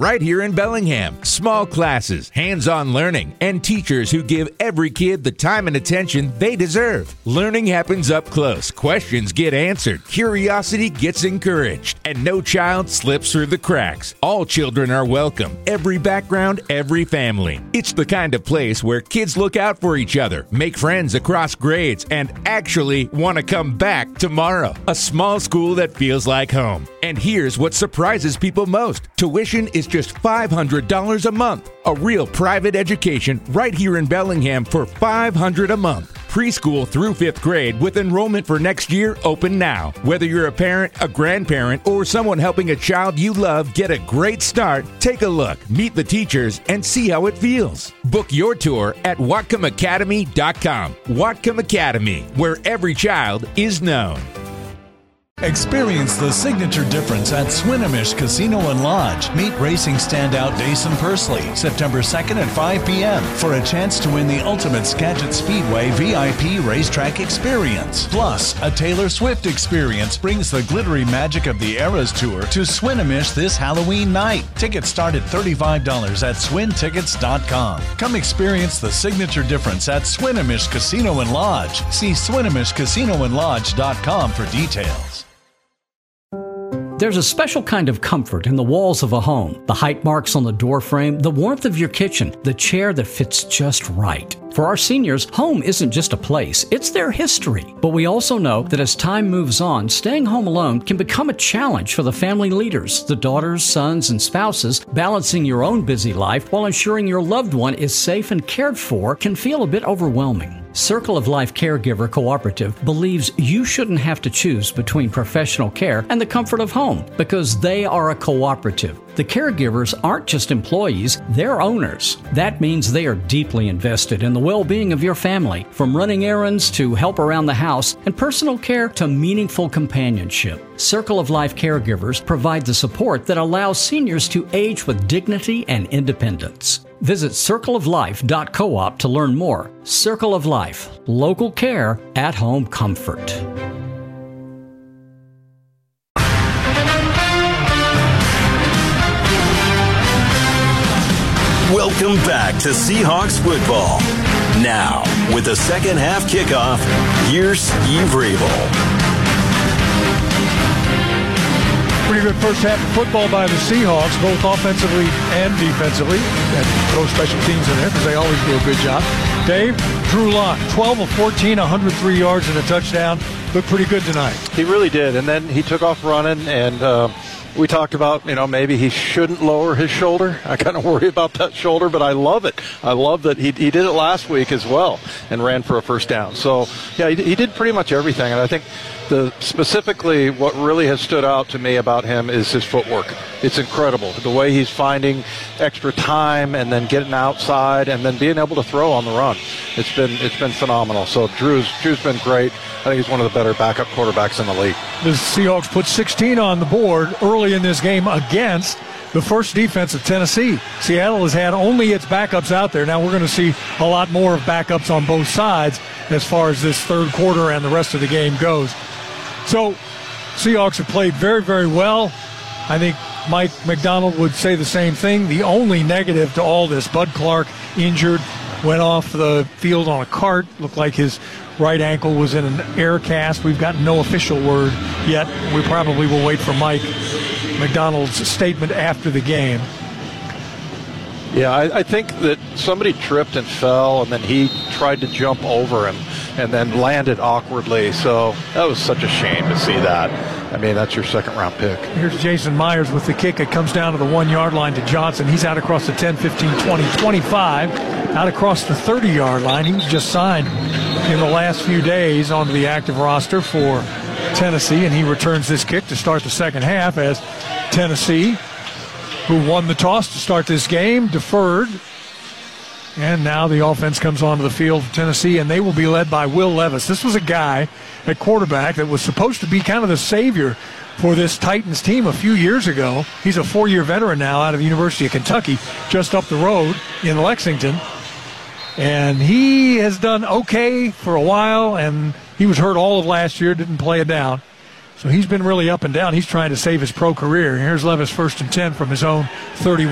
right here in Bellingham. Small classes, hands-on learning, and teachers who give every kid the time and attention they deserve. Learning happens up close. Questions get answered. Curiosity gets encouraged. And no child slips through the cracks. All children are welcome. Every background, every family. It's the kind of place where kids look out for each other, make friends across grades, and actually want to come back tomorrow. A small school that feels like home. And here's what surprises people most. Tuition is just $500 a month. A real private education right here in Bellingham for $500 a month. Preschool through 5th grade with enrollment for next year open now. Whether you're a parent, a grandparent, or someone helping a child you love get a great start, take a look, meet the teachers, and see how it feels. Book your tour at WhatcomAcademy.com. Whatcom Academy, where every child is known. Experience the signature difference at Swinomish Casino and Lodge. Meet racing standout Dason Pursley September 2nd at 5 p.m. for a chance to win the ultimate Skagit Speedway VIP racetrack experience. Plus, a Taylor Swift experience brings the glittery magic of the Eras Tour to Swinomish this Halloween night. Tickets start at $35 at swintickets.com. Come experience the signature difference at Swinomish Casino and Lodge. See SwinomishCasinoandLodge.com for details. There's a special kind of comfort in the walls of a home, the height marks on the door frame, the warmth of your kitchen, the chair that fits just right. For our seniors, home isn't just a place, it's their history. But we also know that as time moves on, staying home alone can become a challenge for the family leaders, the daughters, sons, and spouses. Balancing your own busy life while ensuring your loved one is safe and cared for can feel a bit overwhelming. Circle of Life Caregiver Cooperative believes you shouldn't have to choose between professional care and the comfort of home because they are a cooperative. The caregivers aren't just employees, they're owners. That means they are deeply invested in the well-being of your family, from running errands to help around the house and personal care to meaningful companionship. Circle of Life Caregivers provide the support that allows seniors to age with dignity and independence. Visit circleoflife.coop to learn more. Circle of Life, local care, at-home comfort. Welcome back to Seahawks football. Now, with the second half kickoff, here's Steve Rabel. Pretty good first half of football by the Seahawks, both offensively and defensively. And throw special teams in there because they always do a good job. Dave, Drew Lock, 12 of 14, 103 yards and a touchdown. Looked pretty good tonight. He really did. And then he took off running, and we talked about, maybe he shouldn't lower his shoulder. I kind of worry about that shoulder, but I love it. I love that he did it last week as well and ran for a first down. So, yeah, he did pretty much everything. And I think specifically what really has stood out to me about him is his footwork. It's incredible. The way he's finding extra time and then getting outside and then being able to throw on the run. It's been phenomenal. So Drew's been great. I think he's one of the better backup quarterbacks in the league. The Seahawks put 16 on the board early in this game against the first defense of Tennessee. Seattle has had only its backups out there. Now we're going to see a lot more of backups on both sides as far as this third quarter and the rest of the game goes. So Seahawks have played very, very well. I think Mike McDonald would say the same thing. The only negative to all this, Bud Clark injured, went off the field on a cart, looked like his right ankle was in an air cast. We've got no official word yet. We probably will wait for Mike McDonald's statement after the game. Yeah, I think that somebody tripped and fell, and then he tried to jump over him and then landed awkwardly. So that was such a shame to see that. I mean, that's your second-round pick. Here's Jason Myers with the kick. It comes down to the 1-yard line to Johnson. He's out across the 10, 15, 20, 25, out across the 30-yard line. He was just signed in the last few days onto the active roster for Tennessee, and he returns this kick to start the second half as Tennessee, who won the toss to start this game, deferred. And now the offense comes onto the field for Tennessee, and they will be led by Will Levis. This was a guy at quarterback that was supposed to be kind of the savior for this Titans team a few years ago. He's a 4-year veteran now out of the University of Kentucky, just up the road in Lexington. And he has done okay for a while, and he was hurt all of last year, didn't play it down. So he's been really up and down. He's trying to save his pro career. Here's Levis, 1st and 10 from his own 31.